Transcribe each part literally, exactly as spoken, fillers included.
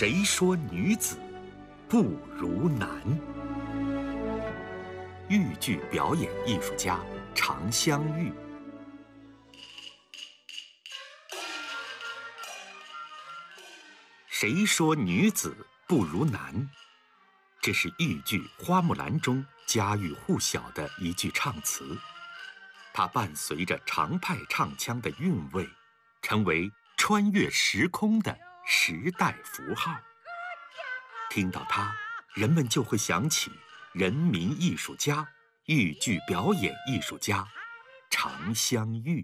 谁说女子不如男？豫剧表演艺术家常香玉。谁说女子不如男？这是豫剧《花木兰》中家喻户晓的一句唱词，它伴随着常派唱腔的韵味，成为穿越时空的时代符号。听到它，人们就会想起人民艺术家、豫剧表演艺术家常香玉。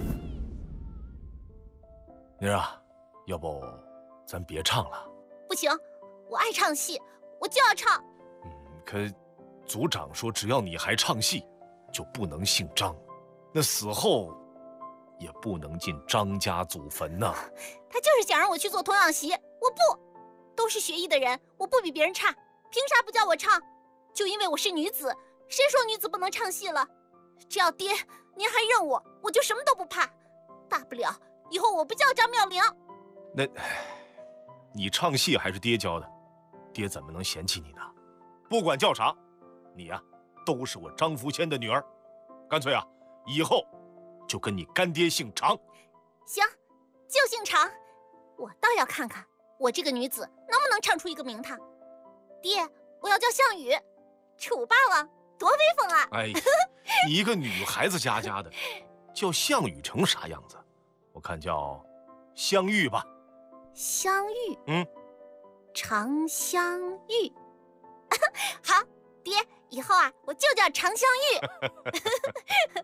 妮儿啊，要不咱别唱了？ 不行，我爱唱戏，我就要唱。 嗯，可族长说，只要你还唱戏，就不能姓张，那死后也不能进张家祖坟呐。 他就是想让我去做童养媳，我不。都是学艺的人，我不比别人差，凭啥不叫我唱？就因为我是女子，谁说女子不能唱戏了？只要爹您还认我，我就什么都不怕。大不了以后我不叫张妙玲。 那你唱戏还是爹教的，爹怎么能嫌弃你呢？不管叫啥，你呀、啊、都是我张福谦的女儿，干脆啊以后就跟你干爹姓常。 行，就姓常。我倒要看看我这个女子能不能唱出一个名堂。爹，我要叫项羽，楚霸王多威风啊！ 哎，你一个女孩子家家的，叫项羽成啥样子？我看叫香玉吧。 香玉， 嗯， 常香玉。好，爹，以后啊，我就叫常香玉。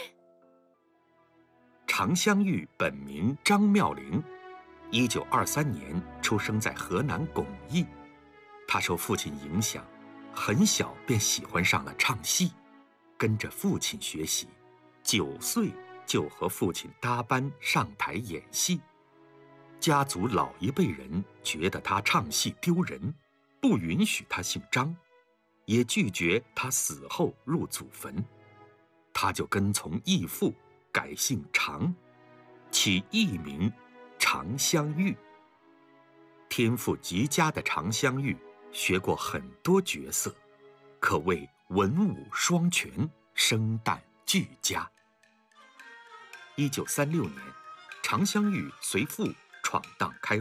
常香玉本名张妙玲，一九二三年出生在河南巩义。她受父亲影响，很小便喜欢上了唱戏，跟着父亲学习，九岁就和父亲搭班上台演戏。家族老一辈人觉得他唱戏丢人，不允许他姓张，也拒绝他死后入祖坟。他就跟从义父改姓常，起艺名常香玉。天赋极佳的常香玉学过很多角色，可谓文武双全，声旦俱佳。一九三六年，常香玉随父闯荡开